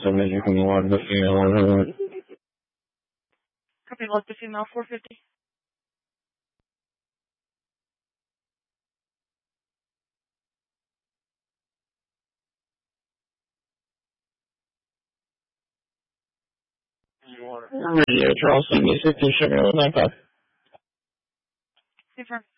submit you can log the female. Copy, log the female 450. Radio Charleston, 50 Sugar, 95. Confirm.